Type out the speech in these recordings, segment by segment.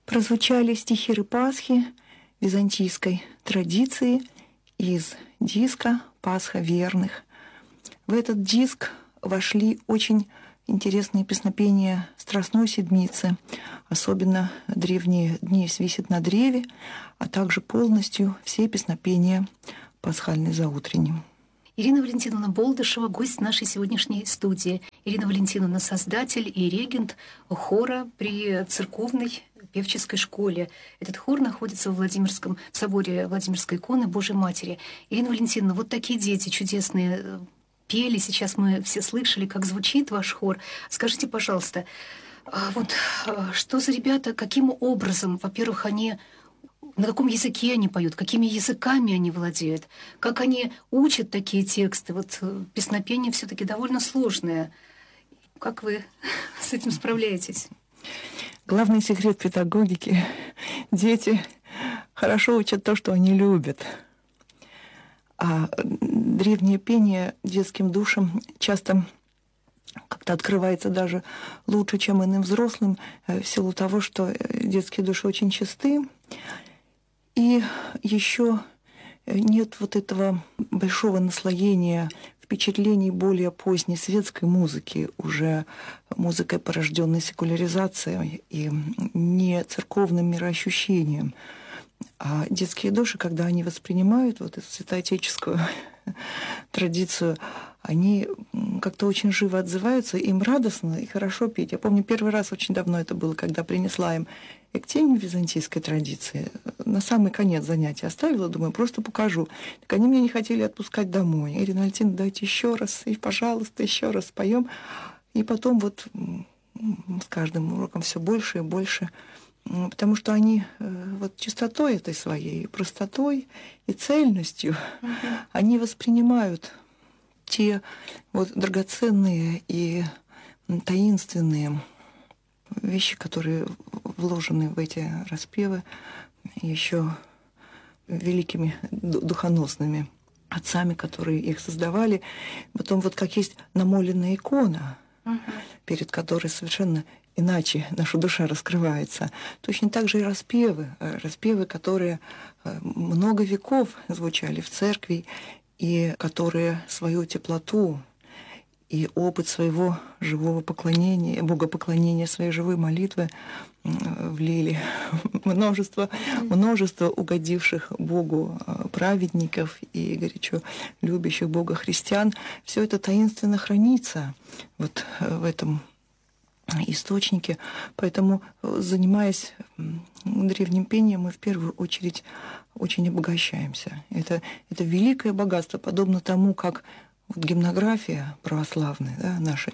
Прозвучали стихи Пасхи византийской традиции из диска «Пасха верных». В этот диск вошли очень интересные песнопения Страстной Седмицы, особенно древние «Дни свисят на древе», а также полностью все песнопения пасхальной заутренни. Ирина Валентиновна Болдышева, гость нашей сегодняшней студии. Ирина Валентиновна — создатель и регент хора при церковной певческой школе. Этот хор находится в соборе Владимирской иконы Божьей Матери. Ирина Валентиновна, вот такие дети чудесные пели, сейчас мы все слышали, как звучит ваш хор. Скажите, пожалуйста, вот что за ребята, каким образом, во-первых, на каком языке они поют, какими языками они владеют, как они учат такие тексты? Вот песнопение все-таки довольно сложное. Как вы с этим справляетесь? Главный секрет педагогики — дети хорошо учат то, что они любят. А древнее пение детским душам часто как-то открывается даже лучше, чем иным взрослым, в силу того, что детские души очень чисты. И еще нет вот этого большого наслоения впечатлений более поздней светской музыки, уже музыкой, порожденной секуляризацией и не церковным мироощущением. А детские души, когда они воспринимают вот эту святоотеческую традицию, они как-то очень живо отзываются, им радостно и хорошо петь. Я помню, первый раз очень давно это было, когда принесла им эктень византийской традиции. На самый конец занятия оставила, думаю, просто покажу. Так они меня не хотели отпускать домой. Ирина Валентиновна, давайте еще раз, и, пожалуйста, еще раз споем. И потом вот с каждым уроком все больше и больше. Потому что они вот чистотой этой своей, простотой и цельностью, они воспринимают те вот драгоценные и таинственные вещи, которые вложены в эти распевы еще великими духоносными отцами, которые их создавали. Потом вот как есть намоленная икона, перед которой совершенно иначе наша душа раскрывается. Точно так же и распевы, которые много веков звучали в церкви, и которые свою теплоту и опыт своего живого поклонения, богопоклонения, своей живой молитвы влили множество угодивших Богу праведников и горячо любящих Бога христиан. Все это таинственно хранится вот в этом источнике. Поэтому, занимаясь древним пением, мы в первую очередь очень обогащаемся. Это великое богатство, подобно тому, как вот гимнография православная, да, наши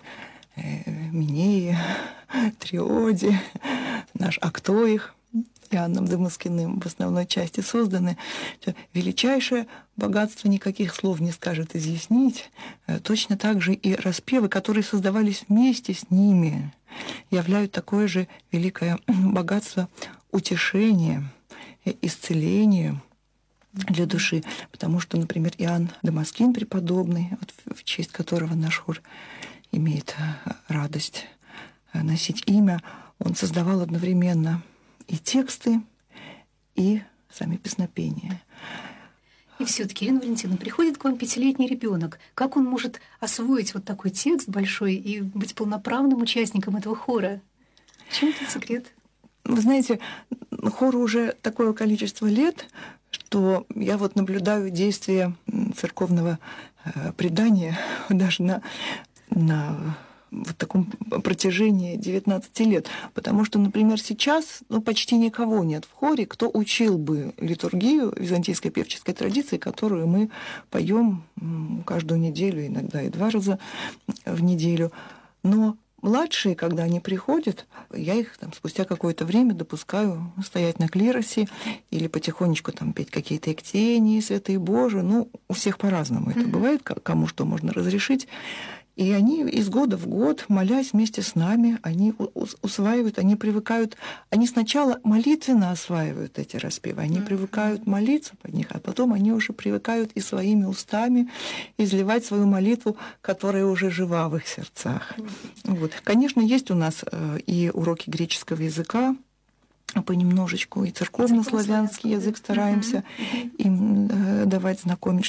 Минеи, Триоди, наш Актоих, Иоанном Дамаскиным в основной части созданы. Величайшее богатство, никаких слов не скажет изъяснить. Точно так же и распевы, которые создавались вместе с ними, являют такое же великое богатство утешения, исцеления для души. Потому что, например, Иоанн Дамаскин преподобный, вот в честь которого наш хор имеет радость носить имя, он создавал одновременно и тексты, и сами песнопения. И все-таки, Ирина Валентиновна, приходит к вам 5-летний ребенок. Как он может освоить вот такой текст большой и быть полноправным участником этого хора? В чем этот секрет? Вы знаете, хору уже такое количество лет, что я вот наблюдаю действие церковного предания даже на вот таком протяжении 19 лет. Потому что, например, сейчас почти никого нет в хоре, кто учил бы литургию византийской певческой традиции, которую мы поем каждую неделю, иногда и 2 раза в неделю. Но младшие, когда они приходят, я их спустя какое-то время допускаю стоять на клиросе или потихонечку петь какие-то эктении, святые Божии. У всех по-разному это бывает, кому что можно разрешить. И они из года в год, молясь вместе с нами, они усваивают, они привыкают, они сначала молитвенно осваивают эти распевы, они привыкают молиться под них, а потом они уже привыкают и своими устами изливать свою молитву, которая уже жива в их сердцах. Вот. Конечно, есть у нас и уроки греческого языка, понемножечку и церковнославянский язык стараемся им давать знакомить,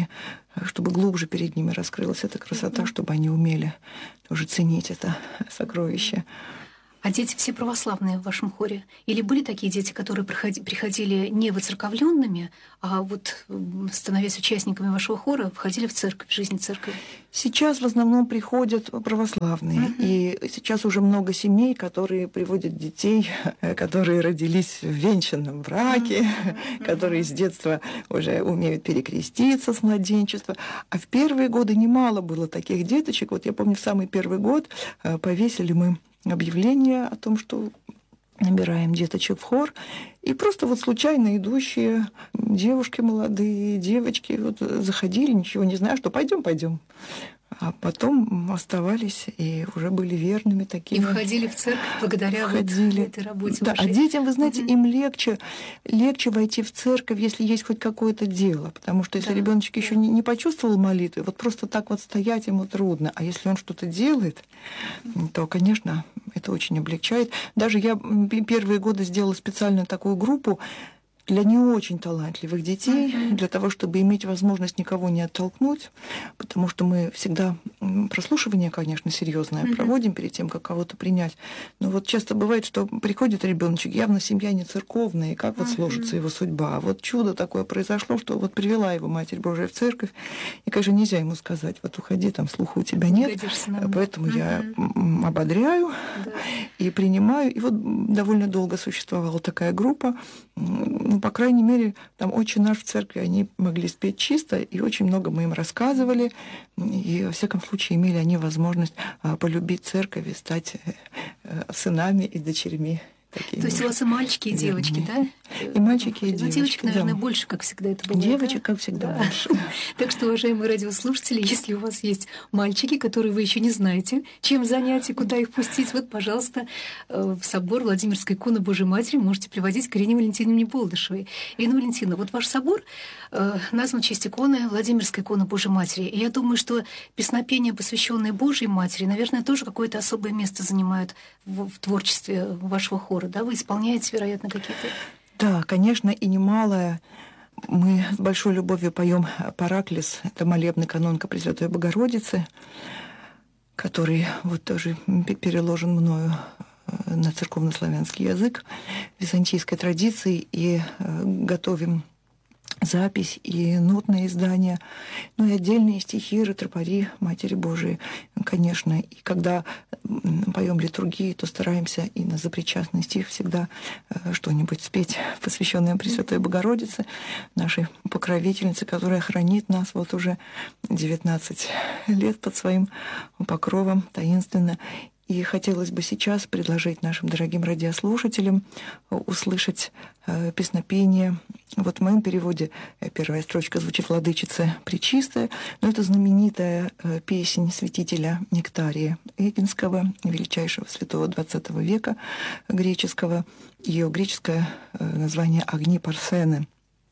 чтобы глубже перед ними раскрылась эта красота, чтобы они умели тоже ценить это сокровище. А дети все православные в вашем хоре? Или были такие дети, которые приходили не воцерковленными, а вот, становясь участниками вашего хора, входили в церковь, в жизнь церкви? Сейчас в основном приходят православные. И сейчас уже много семей, которые приводят детей, которые родились в венчанном браке, которые с детства уже умеют перекреститься с младенчества. А в первые годы немало было таких деточек. Вот я помню, в самый первый год повесили мы объявление о том, что набираем деточек в хор, и просто вот случайно идущие девушки молодые, девочки вот заходили, ничего не зная, что пойдем. А потом оставались и уже были верными такими. И входили в церковь благодаря вот этой работе. Да, а детям, вы знаете, им легче войти в церковь, если есть хоть какое-то дело. Потому что если ребеночек еще не почувствовал молитвы, вот просто так вот стоять ему трудно. А если он что-то делает, то, конечно, это очень облегчает. Даже я первые годы сделала специально такую группу для не очень талантливых детей, для того, чтобы иметь возможность никого не оттолкнуть, потому что мы всегда прослушивание, конечно, серьезное проводим перед тем, как кого-то принять. Но вот часто бывает, что приходит ребеночек, явно семья не церковная, и как вот сложится его судьба. А вот чудо такое произошло, что вот привела его Матерь Божия в церковь, и, конечно, нельзя ему сказать, вот уходи, там слуха у тебя нет, поэтому я ободряю и принимаю. И вот довольно долго существовала такая группа. По крайней мере, там «Отче наш» в церкви они могли спеть чисто, и очень много мы им рассказывали, и, во всяком случае, имели они возможность полюбить церковь и стать сынами и дочерьми. То есть у вас и мальчики, и девочки, да? И мальчики, и девочки. Но девочек, наверное, больше, как всегда это бывает. Девочек, как всегда, больше. Так что, уважаемые радиослушатели, если у вас есть мальчики, которые вы еще не знаете, чем занять и куда их пустить, вот, пожалуйста, в собор Владимирской иконы Божьей Матери можете приводить к Ирине Валентиновне Болдышевой. Ирина Валентиновна, вот ваш собор назван в честь иконы Владимирской иконы Божьей Матери. И я думаю, что песнопения, посвященные Божьей Матери, наверное, тоже какое-то особое место занимают в творчестве вашего хора. Да, вы исполняете, вероятно, какие-то... Да, конечно, и немалое. Мы с большой любовью поем «Параклис». Это молебный канон ко Пресвятой Богородице, который вот тоже переложен мною на церковнославянский язык византийской традиции, и готовим запись и нотное издание, ну и отдельные стихи, ретропари Матери Божией, конечно. И когда поем литургии, то стараемся и на запричастный стих всегда что-нибудь спеть, посвященное Пресвятой Богородице, нашей покровительнице, которая хранит нас вот уже 19 лет под своим покровом таинственно. И хотелось бы сейчас предложить нашим дорогим радиослушателям услышать песнопение. Вот в моем переводе первая строчка звучит «Владычица Пречистая», но это знаменитая песнь святителя Нектария Эгинского, величайшего святого XX века греческого. Ее греческое название «Агни Парсены».